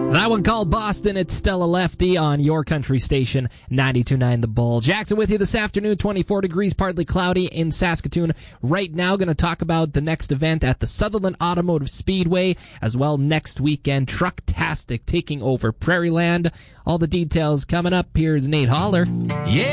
That one called Boston. It's Stella Lefty on your country station, 92.9 The Bull. Jackson with you this afternoon, 24 degrees, partly cloudy in Saskatoon. Right now, going to talk about the next event at the Sutherland Automotive Speedway, as well next weekend, Trucktastic taking over Prairieland. All the details coming up. Here's Nate Haller. Yeah.